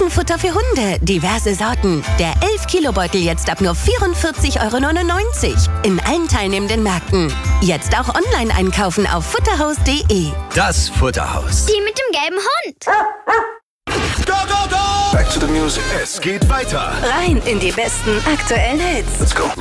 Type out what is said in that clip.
Trockenfutter für Hunde, diverse Sorten. Der 11-Kilo-Beutel jetzt ab nur 44,99 € in allen teilnehmenden Märkten. Jetzt auch online einkaufen auf futterhaus.de. Das Futterhaus. Die mit dem gelben Hund. Go, go, go! Back to the music. Es geht weiter. Rein in die besten aktuellen Hits. Let's go.